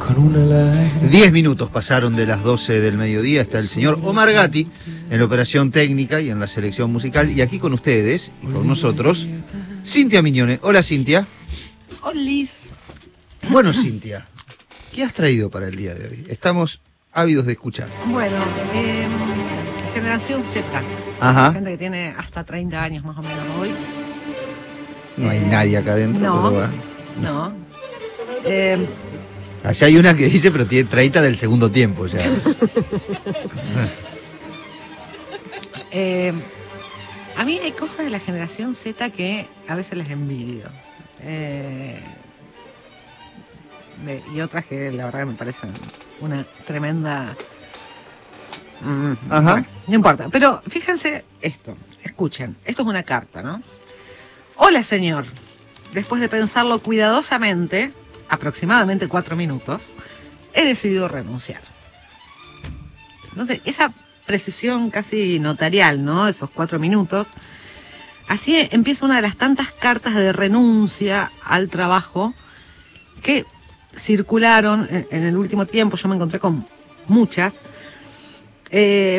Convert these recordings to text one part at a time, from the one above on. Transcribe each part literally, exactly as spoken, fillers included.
con una lágrima. Diez minutos pasaron de las doce del mediodía. Está el señor Omar Gatti en la operación técnica y en la selección musical. Y aquí con ustedes y con nosotros, Cintia Mignone. Hola, Cintia. Hola. Bueno, Cintia, ¿qué has traído para el día de hoy? Estamos ávidos de escuchar. Bueno, eh, generación Z. Ajá. Gente que tiene hasta treinta años más o menos hoy. No hay Eh, nadie acá adentro. No, pero va. no. Eh, Allá hay una que dice, pero tiene treinta del segundo tiempo ya. eh, a mí hay cosas de la generación Z que a veces les envidio. Eh, de- y otras que la verdad me parecen una tremenda... Mm, Ajá. bueno, no importa. Pero fíjense esto, escuchen. Esto es una carta, ¿no? Hola, señor. Después de pensarlo cuidadosamente, aproximadamente cuatro minutos, he decidido renunciar. Entonces, esa precisión casi notarial, ¿no? Esos cuatro minutos. Así empieza una de las tantas cartas de renuncia al trabajo que circularon en, en el último tiempo. Yo me encontré con muchas. Eh,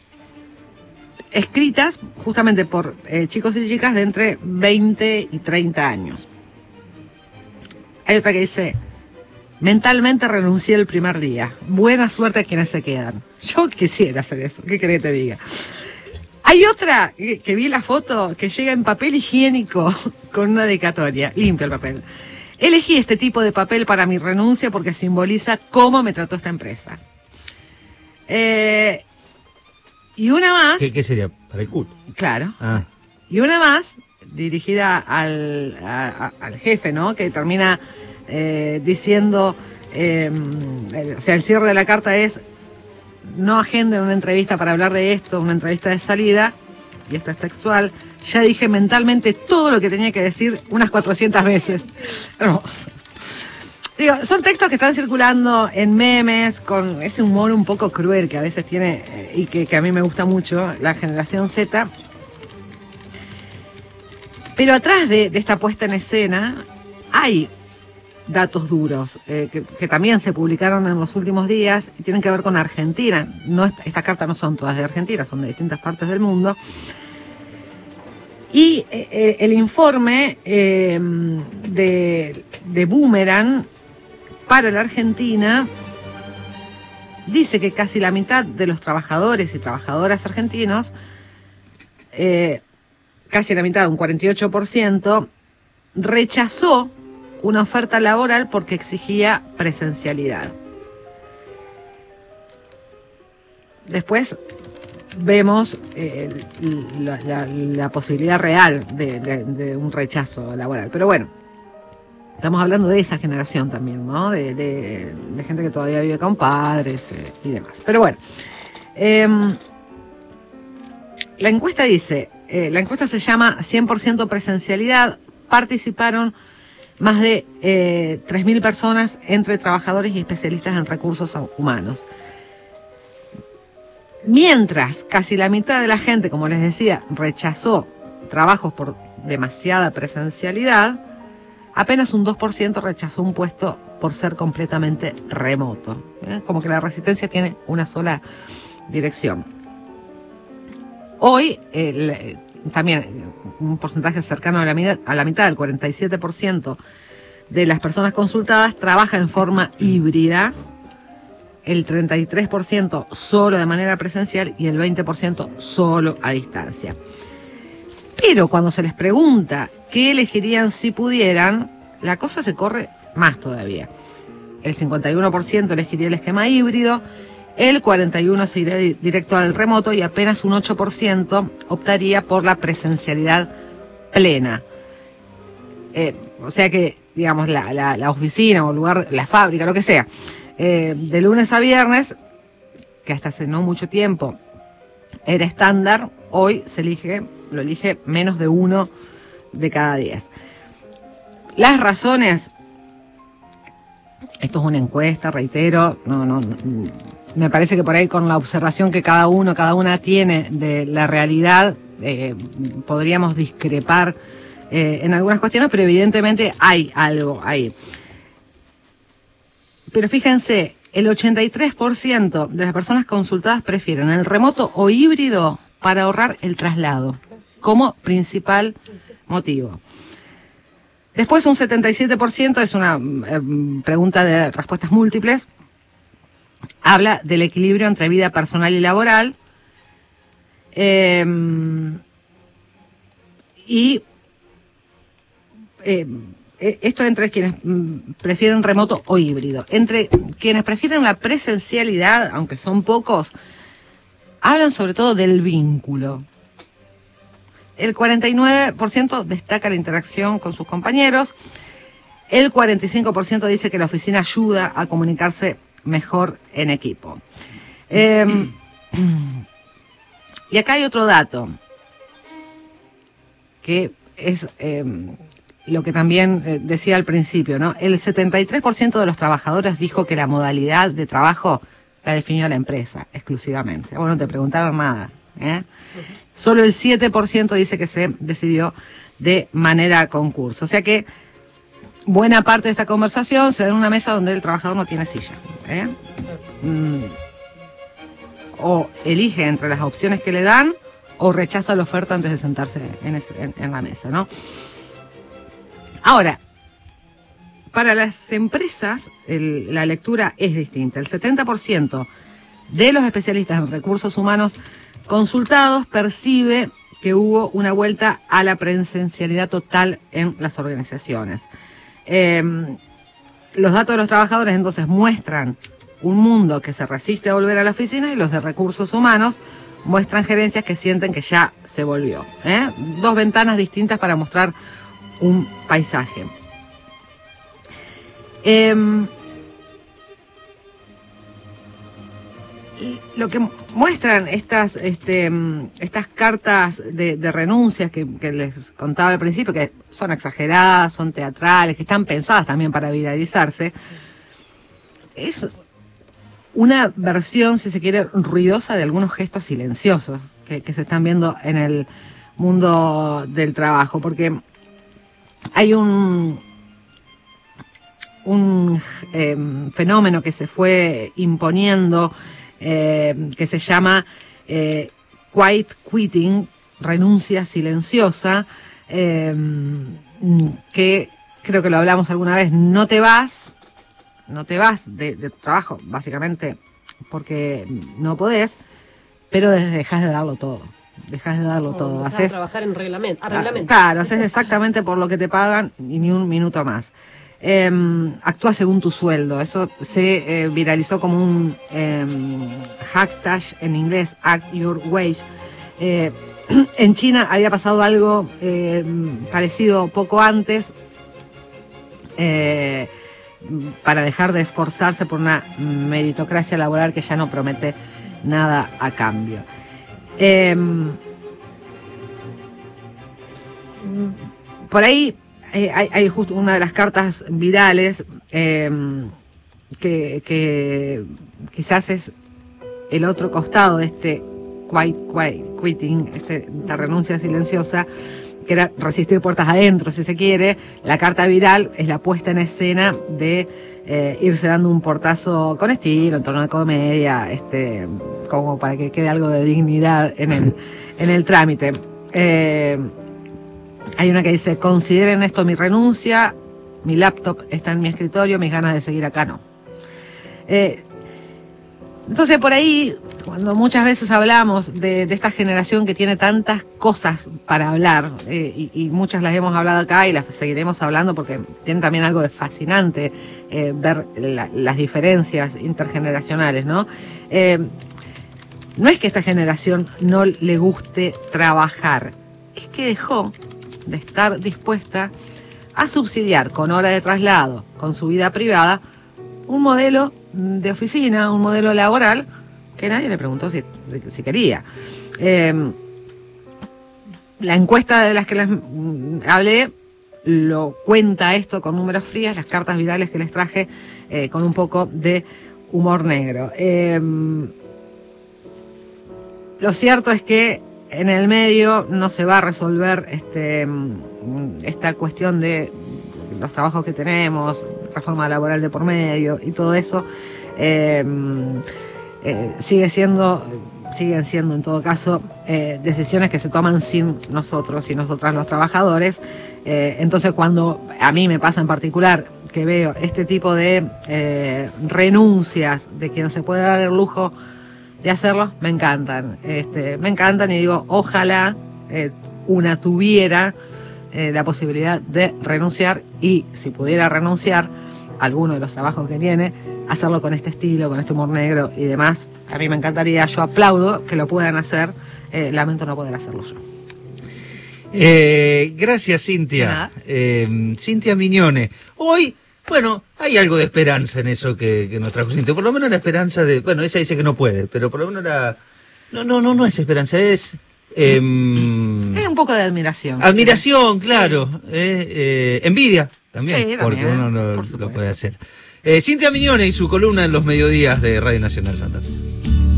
escritas justamente por eh, chicos y chicas de entre veinte y treinta años. Hay otra que dice: mentalmente renuncié el primer día. Buena suerte a quienes se quedan. Yo quisiera hacer eso. ¿Qué querés que te diga? Hay otra que, que vi la foto que llega en papel higiénico con una dedicatoria. Limpio el papel. Elegí este tipo de papel para mi renuncia porque simboliza cómo me trató esta empresa. Eh, y una más. ¿Qué, qué sería? ¿Para el culo? Claro. Ah. Y una más, dirigida al, a- a- al jefe, ¿no? Que termina eh, diciendo, eh, el- o sea, el cierre de la carta es: no agenden una entrevista para hablar de esto, una entrevista de salida, y esto es textual, ya dije mentalmente todo lo que tenía que decir unas cuatrocientas veces. Hermoso. Digo, son textos que están circulando en memes con ese humor un poco cruel que a veces tiene eh, y que, que a mí me gusta mucho la generación Z. Pero atrás de, de esta puesta en escena hay datos duros eh, que, que también se publicaron en los últimos días y tienen que ver con Argentina. No, esta, esta carta no son todas de Argentina, son de distintas partes del mundo. Y eh, el informe eh, de, de Boomerang para la Argentina dice que casi la mitad de los trabajadores y trabajadoras argentinos, eh, casi la mitad, un cuarenta y ocho por ciento, rechazó una oferta laboral porque exigía presencialidad. Después vemos eh, la, la, la posibilidad real de, de, de un rechazo laboral. Pero bueno, estamos hablando de esa generación también, ¿no? De, de, de gente que todavía vive con padres eh, y demás. Pero bueno, eh, la encuesta dice, eh, la encuesta se llama cien por ciento presencialidad. Participaron más de eh, tres mil personas entre trabajadores y especialistas en recursos humanos. Mientras casi la mitad de la gente, como les decía, rechazó trabajos por demasiada presencialidad, apenas un dos por ciento rechazó un puesto por ser completamente remoto. ¿Eh? Como que la resistencia tiene una sola dirección. Hoy, eh, también un porcentaje cercano a la, mitad, a la mitad, el cuarenta y siete por ciento de las personas consultadas trabaja en forma híbrida, el treinta y tres por ciento solo de manera presencial y el veinte por ciento solo a distancia. Pero cuando se les pregunta qué elegirían si pudieran, la cosa se corre más todavía. El cincuenta y uno por ciento elegiría el esquema híbrido, el cuarenta y uno por ciento se iría di- directo al remoto y apenas un ocho por ciento optaría por la presencialidad plena. Eh, o sea que, digamos, la, la, la oficina o el lugar, la fábrica, lo que sea, eh, de lunes a viernes, que hasta hace no mucho tiempo era estándar, hoy se elige, lo elige menos de uno de cada diez. Las razones, esto es una encuesta, reitero, no, no, no, me parece que por ahí con la observación que cada uno, cada una tiene de la realidad, eh, podríamos discrepar eh, en algunas cuestiones, pero evidentemente hay algo ahí. pero fíjense, el ochenta y tres por ciento de las personas consultadas prefieren el remoto o híbrido para ahorrar el traslado como principal motivo. Después un setenta y siete por ciento, es una eh, pregunta de respuestas múltiples, habla del equilibrio entre vida personal y laboral. Eh, y eh, esto entre quienes prefieren remoto o híbrido. Entre quienes prefieren la presencialidad, aunque son pocos, hablan sobre todo del vínculo. El cuarenta y nueve por ciento destaca la interacción con sus compañeros. El cuarenta y cinco por ciento dice que la oficina ayuda a comunicarse mejor en equipo. Eh, y acá hay otro dato, que es eh, lo que también eh, decía al principio, ¿no? El setenta y tres por ciento de los trabajadores dijo que la modalidad de trabajo la definió la empresa exclusivamente. Bueno, no te preguntaron nada, ¿eh? Solo el siete por ciento dice que se decidió de manera concurso. O sea que buena parte de esta conversación se da en una mesa donde el trabajador no tiene silla, ¿eh? Mm, o elige entre las opciones que le dan o rechaza la oferta antes de sentarse en, ese, en, en la mesa, ¿no? Ahora, para las empresas el, la lectura es distinta. El setenta por ciento de los especialistas en recursos humanos consultados percibe que hubo una vuelta a la presencialidad total en las organizaciones. Eh, los datos de los trabajadores entonces muestran un mundo que se resiste a volver a la oficina y los de recursos humanos muestran gerencias que sienten que ya se volvió, ¿eh? Dos ventanas distintas para mostrar un paisaje. Eh, lo que muestran estas este, estas cartas de, de renuncias que, que les contaba al principio, que son exageradas, son teatrales, que están pensadas también para viralizarse, es una versión, si se quiere, ruidosa de algunos gestos silenciosos que, que se están viendo en el mundo del trabajo, porque hay un un eh, fenómeno que se fue imponiendo eh, que se llama eh, quiet quitting, renuncia silenciosa, eh, que creo que lo hablamos alguna vez. No te vas, no te vas de, de tu trabajo, básicamente porque no podés, pero dejas de darlo todo. Dejas de darlo todo. Haces a trabajar en reglamento, a reglamento. Claro, haces exactamente por lo que te pagan y ni un minuto más. Eh, actúa según tu sueldo. Eso se eh, viralizó como un eh, hashtag en inglés, Act Your Wage. Eh, en China había pasado algo eh, parecido poco antes, eh, para dejar de esforzarse por una meritocracia laboral que ya no promete nada a cambio. Eh, por ahí eh, hay, hay justo una de las cartas virales eh, que, que quizás es el otro costado de este quiet, quiet quitting, este, esta renuncia silenciosa, que era resistir puertas adentro, si se quiere. La carta viral es la puesta en escena de eh, irse dando un portazo con estilo, en tono de comedia, este, como para que quede algo de dignidad en el, en el trámite. Eh, hay una que dice: consideren esto mi renuncia, mi laptop está en mi escritorio, mis ganas de seguir acá no. Eh, entonces por ahí, cuando muchas veces hablamos de, de esta generación que tiene tantas cosas para hablar, eh, y, y muchas las hemos hablado acá y las seguiremos hablando porque tiene también algo de fascinante eh, ver la, las diferencias intergeneracionales, ¿no? Eh, no es que a esta generación no le guste trabajar, es que dejó de estar dispuesta a subsidiar con hora de traslado, con su vida privada, un modelo de oficina, un modelo laboral que nadie le preguntó si, si quería. Eh, la encuesta de las que les hablé lo cuenta esto con números fríos, las cartas virales que les traje eh, con un poco de humor negro. Eh, lo cierto es que en el medio no se va a resolver este esta cuestión de los trabajos que tenemos, reforma laboral de por medio y todo eso, eh, eh, sigue siendo, siguen siendo en todo caso eh, decisiones que se toman sin nosotros y nosotras los trabajadores. Eh, entonces cuando a mí me pasa en particular que veo este tipo de eh, renuncias de quien se puede dar el lujo de hacerlo, me encantan. Este, me encantan y digo, ojalá eh, una tuviera eh, la posibilidad de renunciar y si pudiera renunciar a alguno de los trabajos que tiene, hacerlo con este estilo, con este humor negro y demás. A mí me encantaría, yo aplaudo que lo puedan hacer, eh, lamento no poder hacerlo yo. Eh, gracias, Cintia. Eh, Cintia Mignone. Hoy, bueno, hay algo de esperanza en eso que, que nos trajo Cintia. Por lo menos la esperanza de... Bueno, ella dice que no puede, pero por lo menos la... No, no, no, no es esperanza, es... Eh, Hay un poco de admiración. Admiración, claro. Sí. Eh, eh, envidia también, sí, también, porque uno lo, lo puede hacer. Eh, Cintia Mignone y su columna en los mediodías de Radio Nacional Santa Fe.